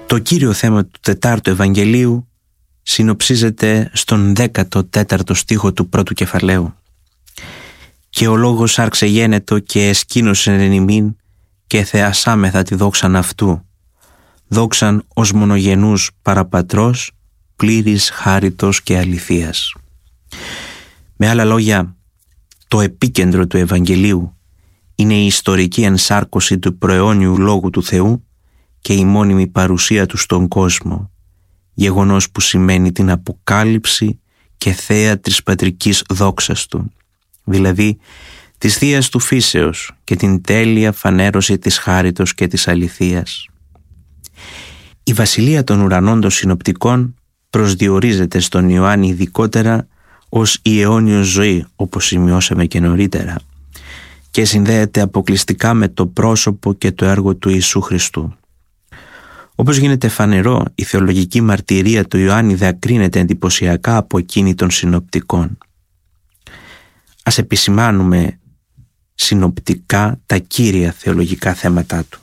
Το κύριο θέμα του Τετάρτου Ευαγγελίου συνοψίζεται στον 14ο στίχο του πρώτου κεφαλαίου. «Και ο λόγος άρξε γένετο και εσκήνωσεν εν ημίν και θεασάμεθα τη δόξαν αυτού, δόξαν ως μονογενούς παραπατρός, πλήρης χάριτος και αληθείας». Με άλλα λόγια, το επίκεντρο του Ευαγγελίου είναι η ιστορική ενσάρκωση του προαιώνιου Λόγου του Θεού και η μόνιμη παρουσία του στον κόσμο, γεγονός που σημαίνει την αποκάλυψη και θέα της πατρικής δόξας του, δηλαδή της θείας του φύσεως και την τέλεια φανέρωση της χάριτος και της αληθείας. Η βασιλεία των ουρανών των συνοπτικών προσδιορίζεται στον Ιωάννη ειδικότερα ως η αιώνιος ζωή, όπως σημειώσαμε και νωρίτερα, και συνδέεται αποκλειστικά με το πρόσωπο και το έργο του Ιησού Χριστού. Όπως γίνεται φανερό, η θεολογική μαρτυρία του Ιωάννη διακρίνεται εντυπωσιακά από εκείνη των συνοπτικών. Ας επισημάνουμε συνοπτικά τα κύρια θεολογικά θέματα του.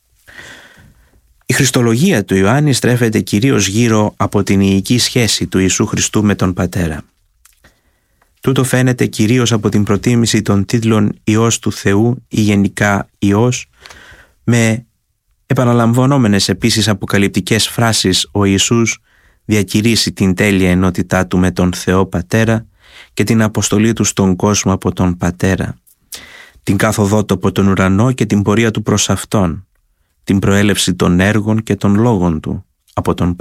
Η χριστολογία του Ιωάννη στρέφεται κυρίως γύρω από την ιική σχέση του Ιησού Χριστού με τον Πατέρα. Τούτο φαίνεται κυρίως από την προτίμηση των τίτλων Υιός του Θεού ή γενικά Υιός, με επαναλαμβανόμενες επίσης αποκαλυπτικές φράσεις ο Ιησούς διακηρύσει την τέλεια ενότητά του με τον Θεό Πατέρα και την αποστολή του στον κόσμο από τον Πατέρα, την κάθοδό του από τον ουρανό και την πορεία του προς Αυτόν, την προέλευση των έργων και των λόγων του από τον